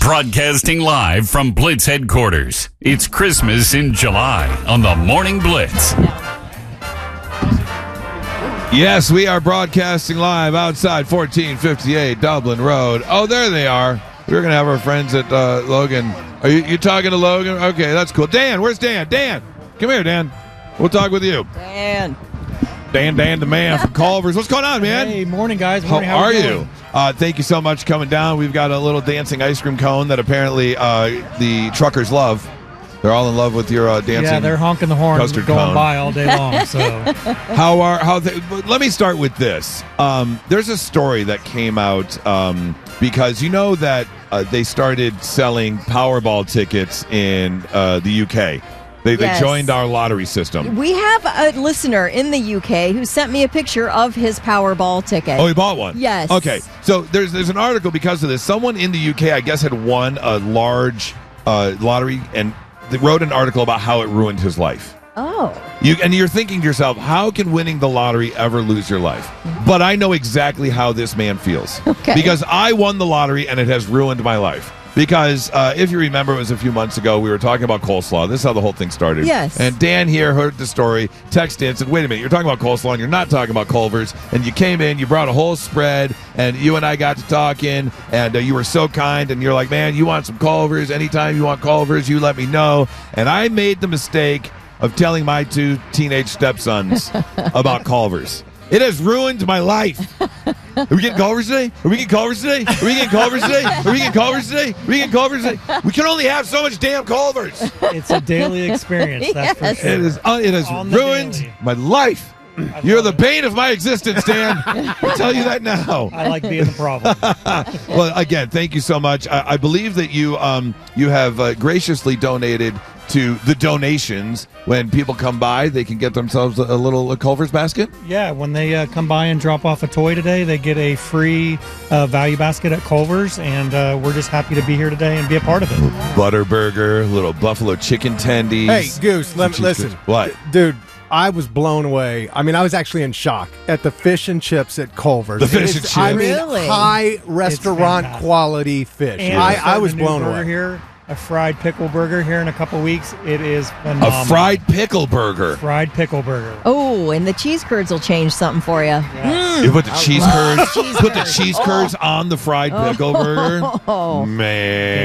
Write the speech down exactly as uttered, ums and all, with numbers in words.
Broadcasting live from Blitz headquarters. It's Christmas in July on the Morning Blitz. Yes, we are broadcasting live outside fourteen fifty-eight Dublin Road. Oh, there they are. We're going to have our friends at uh, Logan. Are you, you talking to Logan? Okay, that's cool. Dan, where's Dan? Dan, come here, Dan. We'll talk with you. Dan. Dan, Dan, the man from Culver's. What's going on, man? Hey, morning, guys. Morning, how, how are you? you? Uh, thank you so much for coming down. We've got a little dancing ice cream cone that apparently uh, the truckers love. They're all in love with your uh, dancing. Yeah, they're honking the horn, custard going cone. by all day long. So, how are how? They, let me start with this. Um, there's a story that came out um, because you know that uh, they started selling Powerball tickets in uh, the U K. They, Yes. they joined our lottery system. We have a listener in the U K who sent me a picture of his Powerball ticket. Oh, he bought one? Yes. Okay. So there's there's an article because of this. Someone in the U K, I guess, had won a large uh, lottery, and they wrote an article about how it ruined his life. Oh. You and you're thinking to yourself, how can winning the lottery ever lose your life? But I know exactly how this man feels. Okay. Because I won the lottery, and it has ruined my life. Because uh, if you remember, it was a few months ago, we were talking about coleslaw. This is how the whole thing started. Yes. And Dan here heard the story, texted in, said, wait a minute, you're talking about coleslaw and you're not talking about Culver's. And you came in, you brought a whole spread, and you and I got to talking, and uh, you were so kind, and you're like, man, you want some Culver's? Anytime you want Culver's, you let me know. And I made the mistake of telling my two teenage stepsons about Culver's. It has ruined my life. Are we getting Culver's today? Are we getting Culver's today? Are we getting Culver's today? Are we getting Culver's today? Are we getting Culver's today? We can only have so much damn Culver's. it's a daily experience. That's Yes. for sure. It is. Uh, it has On the ruined daily. my life. You're the bane of my existence, Dan. I tell you that now. I like being the problem. Well, again, thank you so much. I, I believe that you um you have uh, graciously donated to the donations. When people come by, they can get themselves a, a little a Culver's basket. Yeah, when they uh, come by and drop off a toy today, they get a free uh, value basket at Culver's, and uh, we're just happy to be here today and be a part of it. Butterburger, little buffalo chicken tendies. Hey, Goose, let me Cheese listen. curds. What? D- Dude, I was blown away. I mean, I was actually in shock at the fish and chips at Culver's. The fish It is- and chips. I mean, Really? high restaurant fantastic. quality fish. And I, we're I starting was a new blown burger away. Here, a fried pickle burger here in a couple weeks. It is phenomenal. A fried pickle burger. fried pickle burger. Oh, and the cheese curds will change something for you. Yes. You put the cheese curds, cheese put the curds. cheese curds on the fried pickle burger. Oh. Man.